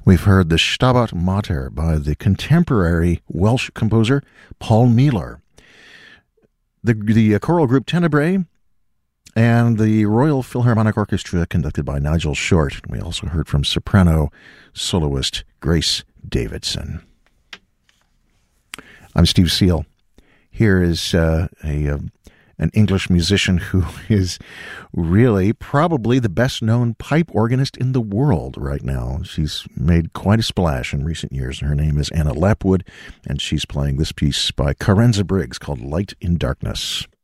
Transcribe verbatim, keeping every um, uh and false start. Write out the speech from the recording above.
We've heard the Stabat Mater by the contemporary Welsh composer Paul Mealor. The, the choral group Tenebrae and the Royal Philharmonic Orchestra conducted by Nigel Short. We also heard from soprano soloist Grace Davidson. I'm Steve Seal. Here is uh, a, a an English musician who is really probably the best-known pipe organist in the world right now. She's made quite a splash in recent years, and her name is Anna Lapwood, and she's playing this piece by Carenza Briggs called Light in Darkness.